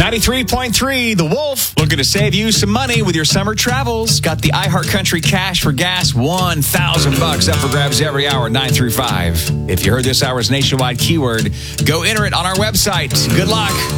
93.3, The Wolf, looking to save you some money with your summer travels. Got the iHeartCountry Cash for Gas $1,000 up for grabs every hour, 9 through 5. If you heard this hour's nationwide keyword, go enter it on our website. Good luck.